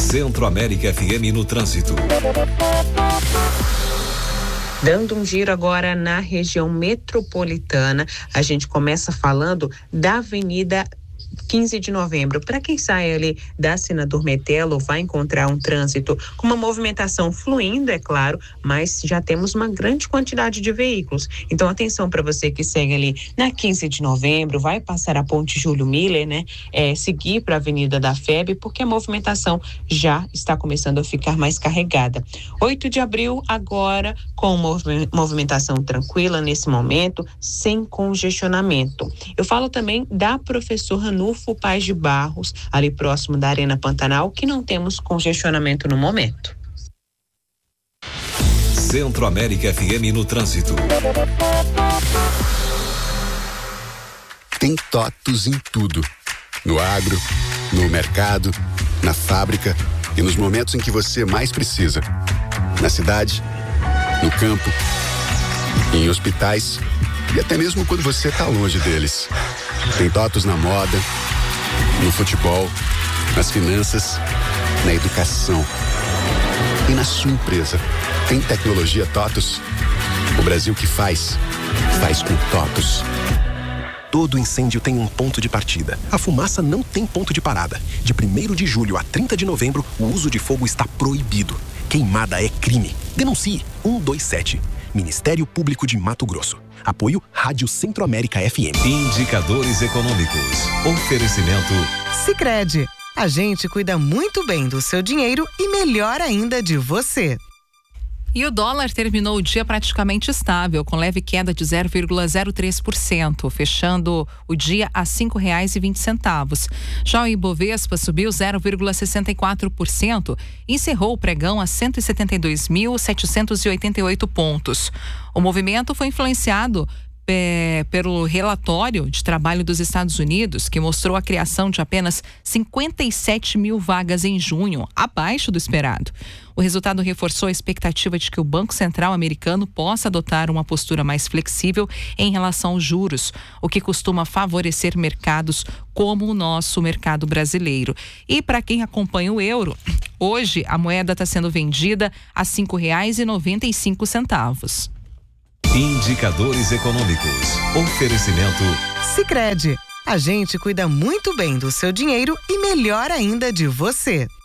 Centro-América FM no trânsito. Dando um giro agora na região metropolitana, a gente começa falando da Avenida 15 de novembro. Para quem sai ali da Senador Metelo, vai encontrar um trânsito com uma movimentação fluindo, é claro, mas já temos uma grande quantidade de veículos. Então, atenção para você que segue ali na 15 de novembro, vai passar a Ponte Júlio Miller, né? Seguir para a Avenida da FEB, porque a movimentação já está começando a ficar mais carregada. 8 de abril, agora, com movimentação tranquila nesse momento, sem congestionamento. Eu falo também da Professor Ranulfo Paz de Barros, ali próximo da Arena Pantanal, que não temos congestionamento no momento. Centro-América FM no trânsito. Tem TOTUS em tudo. No agro, no mercado, na fábrica e nos momentos em que você mais precisa. Na cidade, no campo, em hospitais e até mesmo quando você está longe deles. Tem TOTUS na moda, no futebol, nas finanças, na educação e na sua empresa. Tem tecnologia TOTUS? O Brasil que faz com TOTUS. Todo incêndio tem um ponto de partida. A fumaça não tem ponto de parada. De 1º de julho a 30 de novembro, o uso de fogo está proibido. Queimada é crime. Denuncie 127. Ministério Público de Mato Grosso. Apoio Rádio Centro-América FM. Indicadores econômicos. Oferecimento Sicredi. A gente cuida muito bem do seu dinheiro e melhor ainda de você. E o dólar terminou o dia praticamente estável, com leve queda de 0,03%, fechando o dia a R$ 5,20. Já o Ibovespa subiu 0,64% e encerrou o pregão a 172.788 pontos. O movimento foi influenciado pelo relatório de trabalho dos Estados Unidos, que mostrou a criação de apenas 57 mil vagas em junho, abaixo do esperado. O resultado reforçou a expectativa de que o Banco Central americano possa adotar uma postura mais flexível em relação aos juros, o que costuma favorecer mercados como o nosso mercado brasileiro. E para quem acompanha o euro, hoje a moeda está sendo vendida a R$ 5,95. Indicadores econômicos. Oferecimento Sicredi. A gente cuida muito bem do seu dinheiro e melhor ainda de você.